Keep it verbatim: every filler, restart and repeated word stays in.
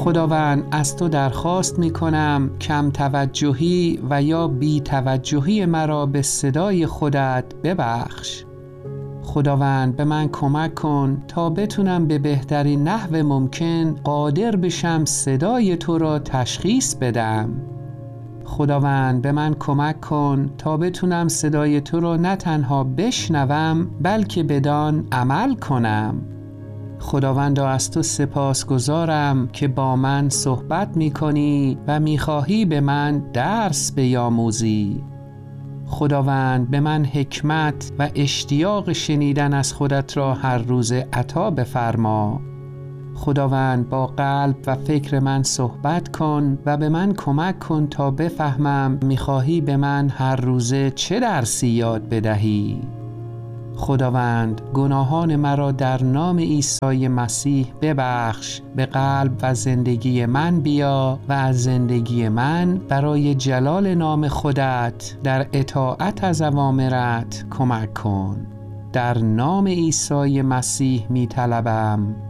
خداوند از تو درخواست می کنم کم توجهی و یا بی توجهی مرا به صدای خودت ببخش. خداوند به من کمک کن تا بتونم به بهترین نحو ممکن قادر بشم صدای تو را تشخیص بدم. خداوند به من کمک کن تا بتونم صدای تو را نه تنها بشنوم بلکه بدان عمل کنم. خداوندا از تو سپاسگزارم که با من صحبت می کنی و می خواهی به من درس بیاموزی. خداوند به من حکمت و اشتیاق شنیدن از خودت را هر روز عطا بفرما. خداوند با قلب و فکر من صحبت کن و به من کمک کن تا بفهمم می‌خواهی به من هر روزه چه درسی یاد بدهی. خداوند گناهان مرا در نام عیسی مسیح ببخش، به قلب و زندگی من بیا و از زندگی من برای جلال نام خودت در اطاعت از اوامرت کمک کن. در نام عیسی مسیح می طلبم.